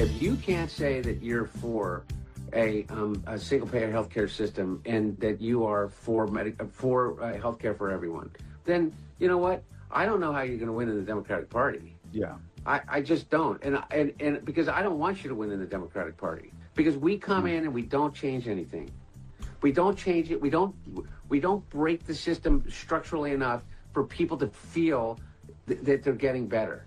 If you can't say that you're for a single-payer healthcare system and that you are for healthcare for everyone, then you know what? I don't know how you're going to win in the Democratic Party. Yeah. I just don't, and because I don't want you to win in the Democratic Party, because we come in and we don't change anything, we don't change it, we don't break the system structurally enough for people to feel that they're getting better.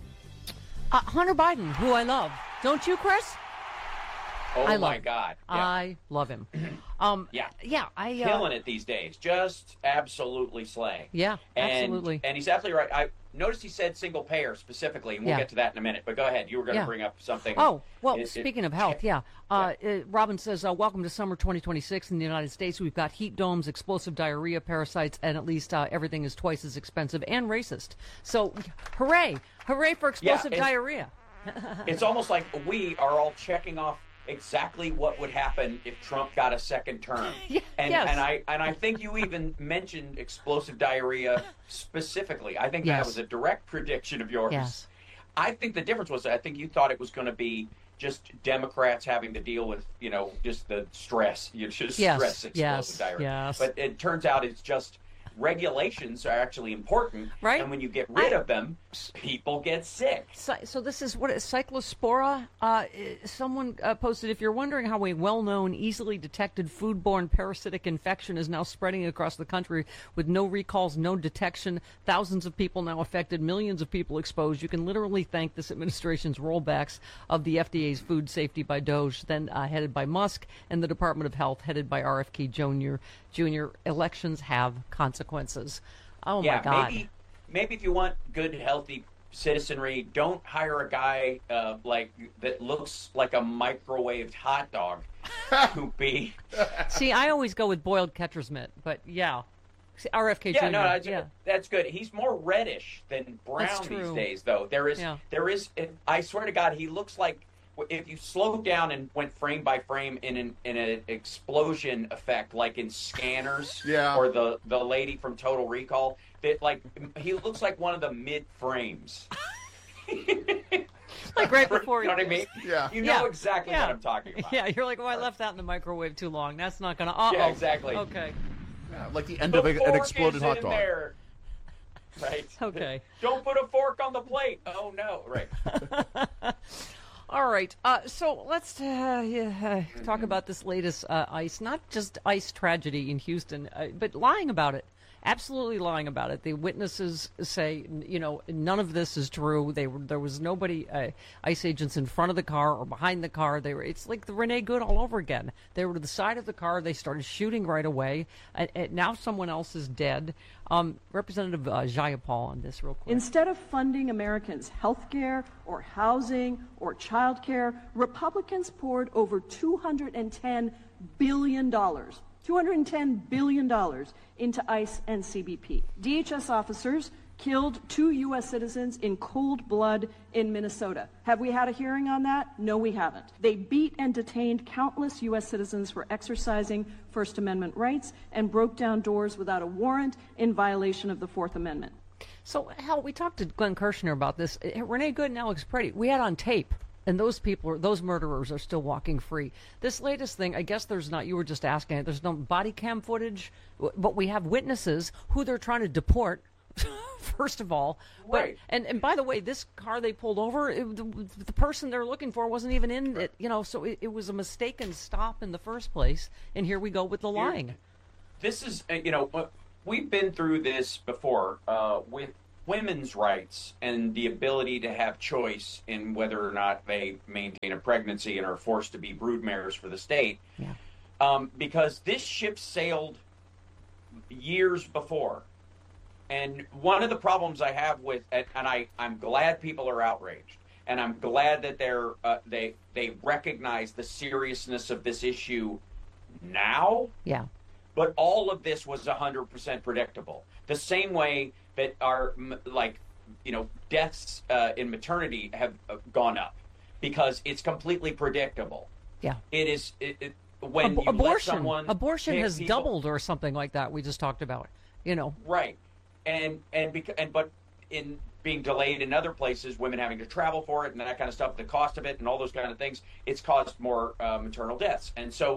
Hunter Biden, who I love, don't you, Chris? Oh my God! Yeah. I love him. Yeah. Killing it these days, just absolutely slaying. Yeah, absolutely. And he's absolutely right. I noticed he said single payer specifically, and we'll get to that in a minute. But go ahead, you were going to bring up something. Oh well, speaking of health, Robin says, "Welcome to summer 2026 in the United States. We've got heat domes, explosive diarrhea, parasites, and at least everything is twice as expensive and racist. So, hooray for explosive diarrhea!" It's almost like we are all checking off exactly what would happen if Trump got a second term. And I think you even mentioned explosive diarrhea specifically. I think that was a direct prediction of yours. Yes. I think the difference was, I think you thought it was going to be just Democrats having to deal with, just the stress. Stress explosive diarrhea. Yes. But it turns out it's just regulations are actually important, right? And when you get rid of them, people get sick. So this is what Cyclospora. Someone posted, if you're wondering how a well-known, easily detected foodborne parasitic infection is now spreading across the country with no recalls, no detection, thousands of people now affected, millions of people exposed, you can literally thank this administration's rollbacks of the FDA's food safety by DOJ, then headed by Musk, and the Department of Health headed by RFK Jr. Elections have consequences. Oh my God. Maybe if you want good, healthy citizenry, don't hire a guy that looks like a microwaved hot dog. See, I always go with boiled catcher's mitt, but See, RFK Jr. That's good. He's more reddish than brown these days, though. There is. I swear to God, he looks like, if you slowed down and went frame by frame in an explosion effect, like in Scanners, or the lady from Total Recall, that he looks like one of the mid frames. Like right before you know what I mean? Yeah. You know exactly what I'm talking about. Yeah, you're like, I left that in the microwave too long. That's not gonna. Yeah, exactly. Okay. Yeah, like the end of an exploded hot dog. There. Right. Okay. Don't put a fork on the plate. Oh no. Right. All right. So let's talk about this latest ICE, not just ICE tragedy in Houston, but lying about it. Absolutely lying about it. The witnesses say, none of this is true. There was nobody, ICE agents in front of the car or behind the car. It's like the Renee Good all over again. They were to the side of the car. They started shooting right away. And now someone else is dead. Representative Jayapal on this real quick. Instead of funding Americans' health care or housing or child care, Republicans poured over $210 billion into ICE and CBP. DHS officers killed 2 U.S. citizens in cold blood in Minnesota. Have we had a hearing on that? No, we haven't. They beat and detained countless U.S. citizens for exercising First Amendment rights and broke down doors without a warrant in violation of the Fourth Amendment. So, hell, we talked to Glenn Kirshner about this. Renee Good and Alex Preddy, we had on tape. And those murderers are still walking free. This latest thing, I guess there's not, you were just asking it, there's no body cam footage, but we have witnesses who they're trying to deport, first of all. Right. But, and by the way, this car they pulled over, the person they're looking for wasn't even in it, so it was a mistaken stop in the first place. And here we go with the lying. This is, we've been through this before with women's rights and the ability to have choice in whether or not they maintain a pregnancy and are forced to be broodmares for the state. Yeah. Because this ship sailed years before. And one of the problems I have with it, and I'm glad people are outraged, and I'm glad that they recognize the seriousness of this issue now. Yeah. But all of this was 100% predictable. The same way that our, deaths in maternity have gone up, because it's completely predictable. Yeah. It is, when you let someone... Abortion has doubled or something like that we just talked about, Right. But in being delayed in other places, women having to travel for it and that kind of stuff, the cost of it and all those kind of things, it's caused more maternal deaths. And so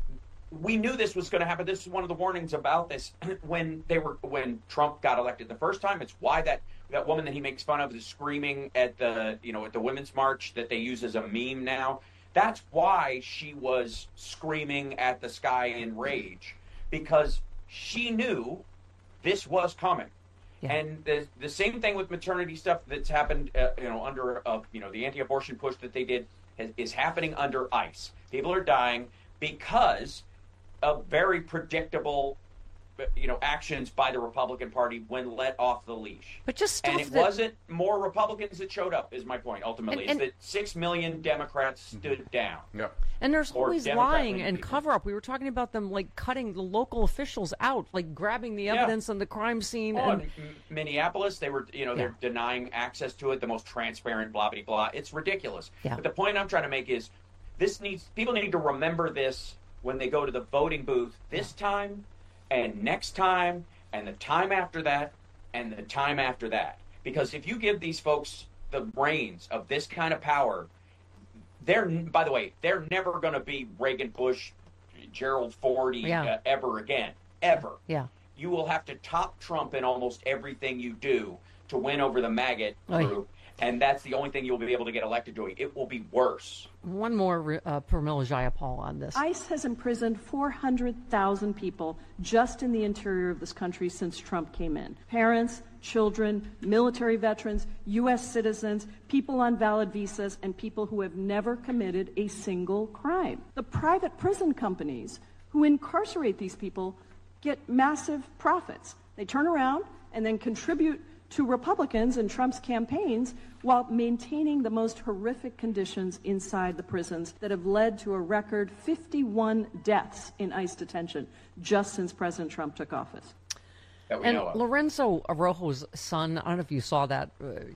we knew this was going to happen. This is one of the warnings about this when Trump got elected the first time. It's why that woman that he makes fun of is screaming at the Women's March that they use as a meme now. That's why she was screaming at the sky in rage, because she knew this was coming. Yeah. And the same thing with maternity stuff that's happened, under the anti-abortion push that they did is happening under ICE. People are dying because of very predictable, actions by the Republican Party when let off the leash. But just stuff and it wasn't more Republicans that showed up, is my point, ultimately. Is that 6 million Democrats stood down. Yep. And there's always lying and cover-up. We were talking about them, cutting the local officials out, grabbing the evidence on the crime scene. In Minneapolis, they were, they're denying access to it, the most transparent, blah, blah, blah. It's ridiculous. Yeah. But the point I'm trying to make is people need to remember this when they go to the voting booth this time and next time and the time after that and the time after that. Because if you give these folks the reins of this kind of power, they're never going to be Reagan, Bush, Gerald Ford ever again. Ever. Yeah. You will have to top Trump in almost everything you do to win over the maggot group. And that's the only thing you'll be able to get elected doing. It will be worse. One more, Pramila Jayapal, on this. ICE has imprisoned 400,000 people just in the interior of this country since Trump came in. Parents, children, military veterans, U.S. citizens, people on valid visas, and people who have never committed a single crime. The private prison companies who incarcerate these people get massive profits. They turn around and then contribute to Republicans and Trump's campaigns while maintaining the most horrific conditions inside the prisons that have led to a record 51 deaths in ICE detention just since President Trump took office. Lorenzo Araujo's son, I don't know if you saw that,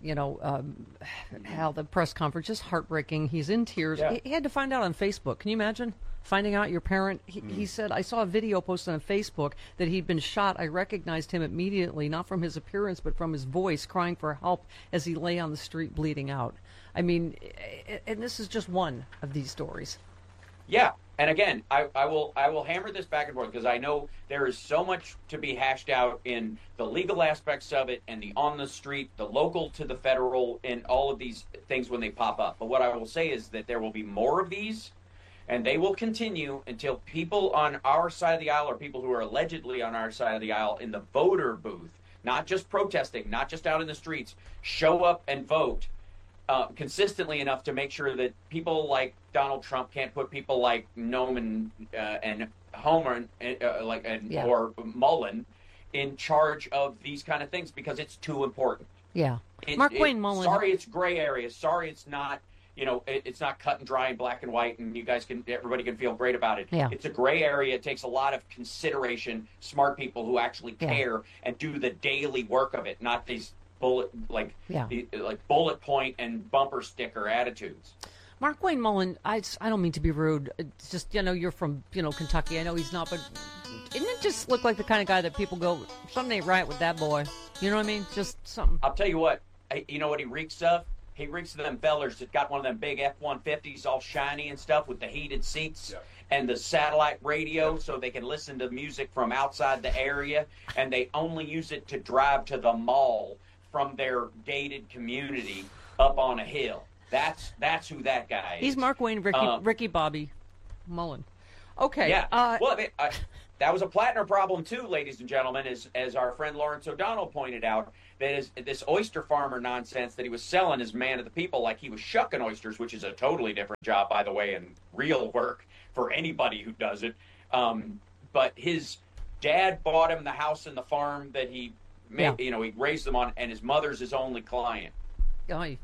how the press conference, just heartbreaking. He's in tears. Yeah. He had to find out on Facebook. Can you imagine finding out your parent? He said, I saw a video posted on Facebook that he'd been shot. I recognized him immediately, not from his appearance, but from his voice, crying for help as he lay on the street bleeding out. I mean, and this is just one of these stories. Yeah. And again, I will hammer this back and forth because I know there is so much to be hashed out in the legal aspects of it and the on the street, the local to the federal, and all of these things when they pop up. But what I will say is that there will be more of these, and they will continue until people on our side of the aisle or people who are allegedly on our side of the aisle in the voter booth, not just protesting, not just out in the streets, show up and vote consistently enough to make sure that people like Donald Trump can't put people like Noem and Homer or Mullen in charge of these kind of things because it's too important. Yeah. Markwayne Mullin. Sorry, it's gray areas. Sorry, it's not. It's not cut and dry and black and white, and everybody can feel great about it. Yeah. It's a gray area. It takes a lot of consideration, smart people who actually care and do the daily work of it, not these bullet point and bumper sticker attitudes. Markwayne Mullin, I don't mean to be rude. It's just, you're from, Kentucky. I know he's not, but didn't it just look like the kind of guy that people go, something ain't right with that boy? You know what I mean? Just something. I'll tell you what. You know what he reeks of? He reeks of them fellers that got one of them big F-150s all shiny and stuff with the heated seats and the satellite radio so they can listen to music from outside the area, and they only use it to drive to the mall from their gated community up on a hill. That's who that guy is. He's Markwayne Ricky Bobby Mullin. Okay. Yeah. That was a Plattner problem too, ladies and gentlemen, as our friend Lawrence O'Donnell pointed out. That is this oyster farmer nonsense that he was selling as man of the people, like he was shucking oysters, which is a totally different job, by the way, and real work for anybody who does it. But his dad bought him the house and the farm that he made, he raised them on, and his mother's his only client. Oy.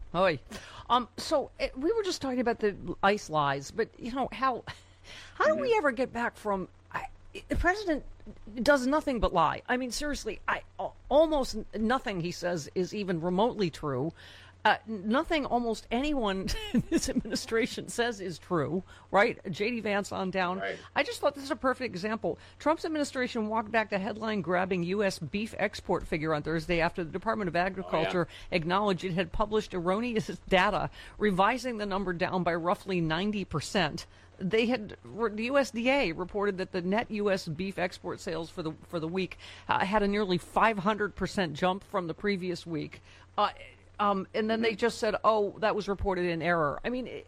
So we were just talking about the ICE lies, but how do we ever get back from the president does nothing but lie? I mean, seriously, almost nothing he says is even remotely true. nothing almost anyone in this administration says is true, right? J.D. Vance on down. Right. I just thought this is a perfect example. Trump's administration walked back the headline-grabbing U.S. beef export figure on Thursday after the Department of Agriculture acknowledged it had published erroneous data, revising the number down by roughly 90%. The USDA reported that the net U.S. beef export sales for the week had a nearly 500% jump from the previous week. And then they just said, "Oh, that was reported in error." I mean,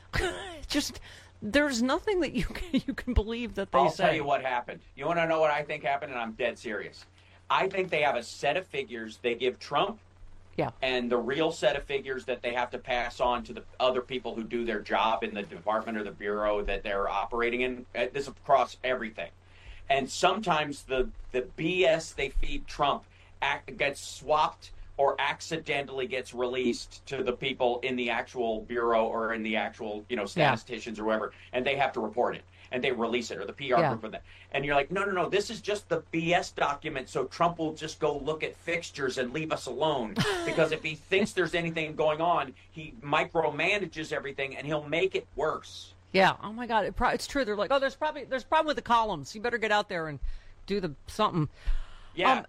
just there's nothing that you can believe that they say. I'll tell you what happened. You want to know what I think happened, and I'm dead serious. I think they have a set of figures they give Trump, and the real set of figures that they have to pass on to the other people who do their job in the department or the bureau that they're operating in. This is across everything, and sometimes the BS they feed Trump gets swapped or accidentally gets released to the people in the actual bureau or in the actual, statisticians or whoever, and they have to report it, and they release it, or the PR group of that. And you're like, no, this is just the BS document, so Trump will just go look at fixtures and leave us alone. Because if he thinks there's anything going on, he micromanages everything, and he'll make it worse. Yeah, oh my God, it's true. They're like, oh, there's a problem with the columns. You better get out there and do something. Yeah.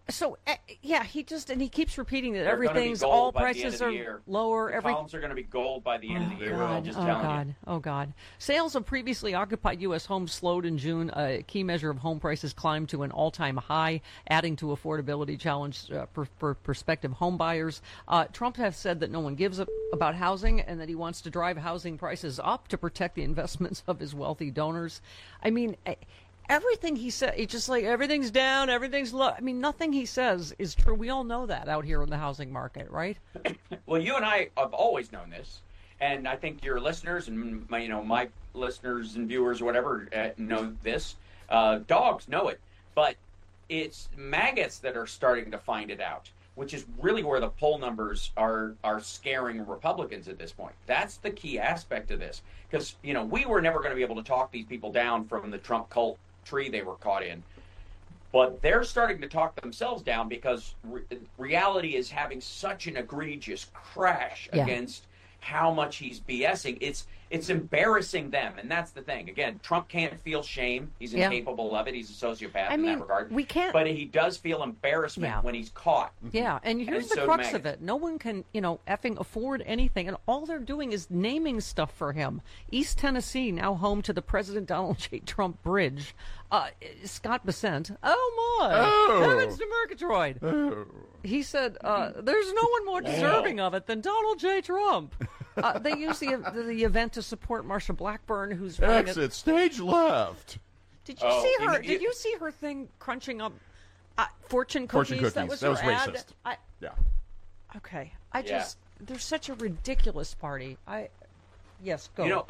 He keeps repeating that everything's all prices are lower. The columns are going to be gold by the end of the year. I'm just telling you. Oh God. Sales of previously occupied U.S. homes slowed in June. A key measure of home prices climbed to an all-time high, adding to affordability challenge for prospective home buyers. Trump has said that no one gives up about housing and that he wants to drive housing prices up to protect the investments of his wealthy donors. I mean, everything he said, it's just like everything's down, everything's low. I mean, nothing he says is true. We all know that out here in the housing market, right? Well, you and I have always known this, and I think your listeners and my listeners and viewers or whatever know this. Dogs know it, but it's maggots that are starting to find it out, which is really where the poll numbers are scaring Republicans at this point. That's the key aspect of this, because we were never going to be able to talk these people down from the Trump cult tree they were caught in, but they're starting to talk themselves down because reality is having such an egregious crash against how much he's BSing. It's embarrassing them, and that's the thing. Again, Trump can't feel shame. He's incapable of it. He's a sociopath in that regard. We can't. But he does feel embarrassment when he's caught. Yeah, and here's the crux of it. No one can, effing afford anything, and all they're doing is naming stuff for him. East Tennessee, now home to the President Donald J. Trump Bridge. Scott Bessent. Oh, my. Heavens to Murgatroyd. Oh. He said, there's no one more deserving of it than Donald J. Trump. They use the event to support Marsha Blackburn, who's running exit stage left. Did you see her? Did you see her thing crunching up fortune cookies? That was racist. Yeah. Okay. They're such a ridiculous party. Yes, go.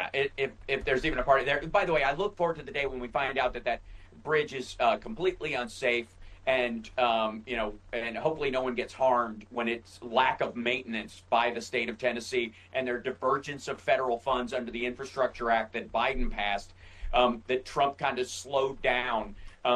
If there's even a party there. By the way, I look forward to the day when we find out that bridge is completely unsafe. And, and hopefully no one gets harmed when it's lack of maintenance by the state of Tennessee and their divergence of federal funds under the Infrastructure Act that Biden passed, that Trump kind of slowed down,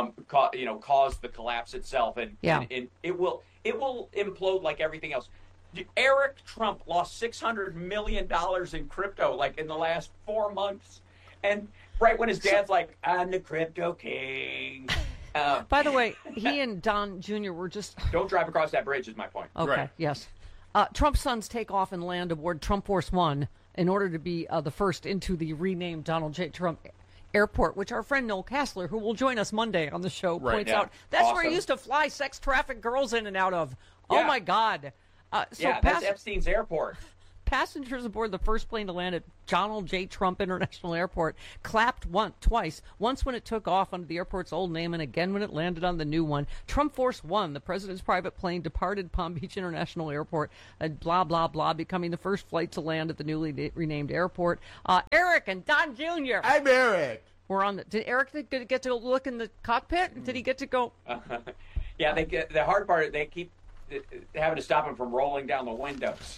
caused the collapse itself. And it will implode like everything else. Eric Trump lost $600 million in crypto, like in the last 4 months. And right when his dad's like, I'm the crypto king. By the way, he and Don Jr. were just... Don't drive across that bridge is my point. Okay, right. Yes. Trump's sons take off and land aboard Trump Force One in order to be the first into the renamed Donald J. Trump Airport, which our friend Noel Kassler, who will join us Monday on the show, points out. That's where he used to fly sex-trafficked girls in and out of. Yeah. Oh, my God. That's Epstein's airport. Passengers aboard the first plane to land at Donald J. Trump International Airport clapped twice. Once when it took off under the airport's old name, and again when it landed on the new one. Trump Force One, the president's private plane, departed Palm Beach International Airport, blah, blah, blah, becoming the first flight to land at the newly renamed airport. Eric and Don Jr. I'm Eric. We're on did Eric get to look in the cockpit? Did he get to go? Yeah, the hard part, they keep having to stop him from rolling down the windows.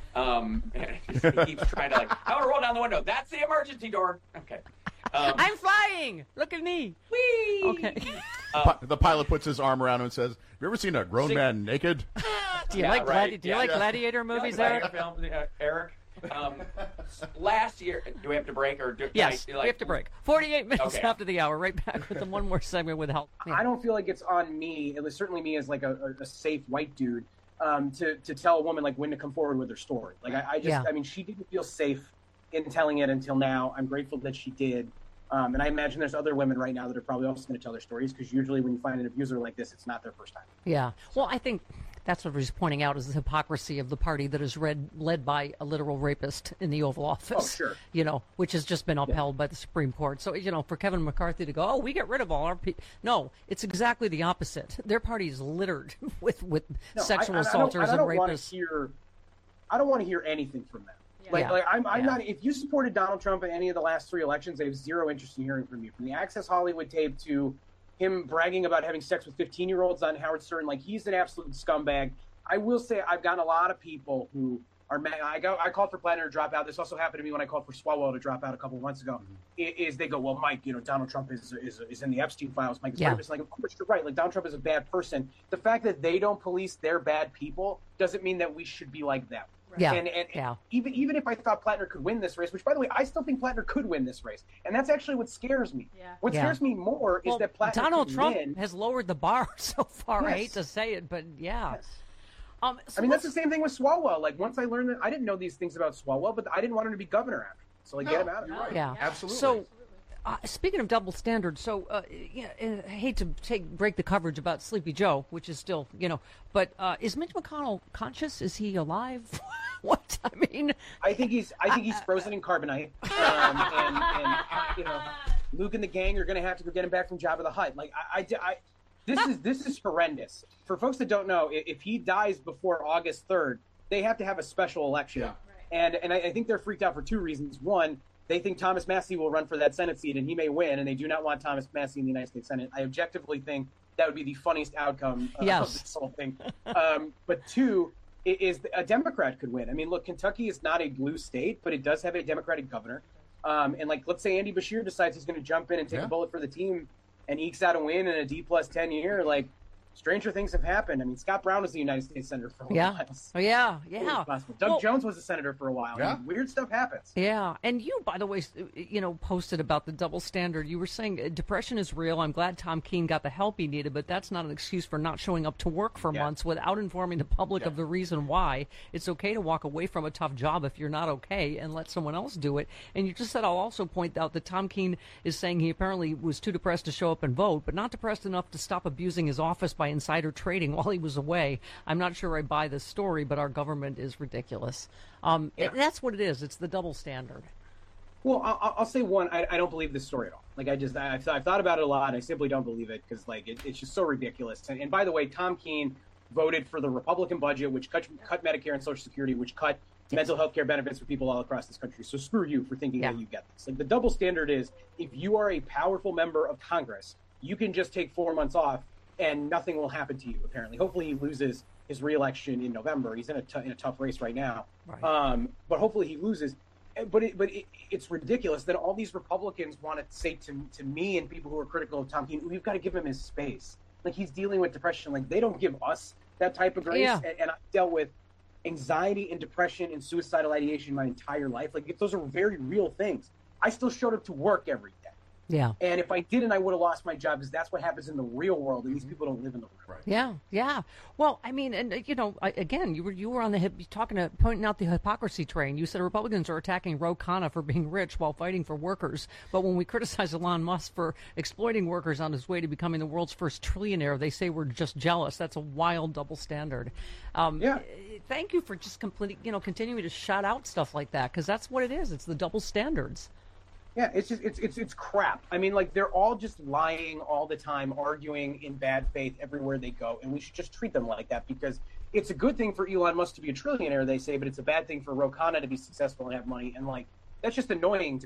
He keeps trying to I want to roll down the window. That's the emergency door. Okay. I'm flying. Look at me. Whee! Okay. The pilot puts his arm around him and says, "Have you ever seen a grown man naked?" Do you like gladiator movies, Eric? Eric? Last year, do we have to break or do? Yes, we have to break. 48 minutes after the hour. Right back with one more segment with help. Yeah. I don't feel like it's on me. It was certainly me as like a safe white dude to tell a woman like when to come forward with her story. Like I mean, she didn't feel safe in telling it until now. I'm grateful that she did. And I imagine there's other women right now that are probably also going to tell their stories, because usually when you find an abuser like this, it's not their first time. Yeah. Well, I think that's what he's pointing out, is the hypocrisy of the party that is led by a literal rapist in the Oval Office. Oh, sure. You know, which has just been upheld by the Supreme Court. So, you know, for Kevin McCarthy to go, oh, we get rid of all our people. No, it's exactly the opposite. Their party is littered with sexual assaulters and rapists. I don't want to hear anything from them. I'm not. If you supported Donald Trump in any of the last 3 elections, I have zero interest in hearing from you. From the Access Hollywood tape to him bragging about having sex with 15-year-olds on Howard Stern, like, he's an absolute scumbag. I will say I've gotten a lot of people who are mad. I called for Plattner to drop out. This also happened to me when I called for Swalwell to drop out a couple of months ago. Is they go, well, Mike, you know, Donald Trump is in the Epstein files. Mike is rapist. Like, of course you're right. Like, Donald Trump is a bad person. The fact that they don't police their bad people doesn't mean that we should be like them. Yeah. And even if I thought Plattner could win this race, which, by the way, I still think Plattner could win this race, and that's actually what scares me. Yeah. What scares me more is that Plattner Donald Trump win. has lowered the bar so far. Yes. I hate to say it, but yeah. Yes. So I mean, that's the same thing with Swalwell. Like, once I learned that, I didn't know these things about Swalwell, but I didn't want him to be governor after. So, like, get him out of it. Right. Yeah, absolutely. So, speaking of double standards, so I hate to break the coverage about Sleepy Joe, which is still, you know, but is Mitch McConnell conscious? Is he alive? What? I mean, I think he's frozen in carbonite, and you know, Luke and the gang are going to have to go get him back from Jabba the Hutt. Like, this is horrendous. For folks that don't know, if he dies before August 3rd, they have to have a special election. Yeah. And I think they're freaked out for 2 reasons. One, they think Thomas Massie will run for that Senate seat, and he may win, and they do not want Thomas Massie in the United States Senate. I objectively think that would be the funniest outcome of this whole thing. But 2 is a Democrat could win. I mean, look, Kentucky is not a blue state, but it does have a Democratic governor. And, like, let's say Andy Beshear decides he's going to jump in and take a bullet for the team and ekes out a win in a D+10 year, like, stranger things have happened. I mean, Scott Brown was the United States Senator for a while. Oh, yeah. Doug Jones was a senator for a while. Yeah. I mean, weird stuff happens. Yeah. And you, by the way, you know, posted about the double standard. You were saying depression is real. I'm glad Tom Keene got the help he needed, but that's not an excuse for not showing up to work for months without informing the public of the reason why. It's okay to walk away from a tough job if you're not okay and let someone else do it. And you just said, I'll also point out that Tom Keene is saying he apparently was too depressed to show up and vote, but not depressed enough to stop abusing his office by insider trading while he was away. I'm not sure I buy this story, but our government is ridiculous. That's what it is. It's the double standard. Well, I'll say one. I don't believe this story at all. Like, I've thought about it a lot. I simply don't believe it because, like, it's just so ridiculous. And by the way, Tom Keene voted for the Republican budget, which cut Medicare and Social Security, which cut mental health care benefits for people all across this country. So screw you for thinking that you get this. Like, the double standard is, if you are a powerful member of Congress, you can just take 4 months off and nothing will happen to you, apparently. Hopefully he loses his re-election in November. He's in a tough race right now. Right. But hopefully he loses. But it's ridiculous that all these Republicans want to say to me and people who are critical of Tom Keene, we've got to give him his space. Like, he's dealing with depression. Like, they don't give us that type of grace. Yeah. And I've dealt with anxiety and depression and suicidal ideation my entire life. Like, those are very real things. I still showed up to work every day. Yeah. And if I didn't, I would have lost my job, because that's what happens in the real world, and these people don't live in the real world. Right. Yeah. Well, I mean, and you know, again, you were on the pointing out the hypocrisy train. You said Republicans are attacking Ro Khanna for being rich while fighting for workers, but when we criticize Elon Musk for exploiting workers on his way to becoming the world's first trillionaire, they say we're just jealous. That's a wild double standard. Thank you for just continuing to shout out stuff like that, because that's what it is. It's the double standards. Yeah, it's crap. I mean, like, they're all just lying all the time, arguing in bad faith everywhere they go, and we should just treat them like that, because it's a good thing for Elon Musk to be a trillionaire, they say, but it's a bad thing for Ro Khanna to be successful and have money, and, like, that's just annoying to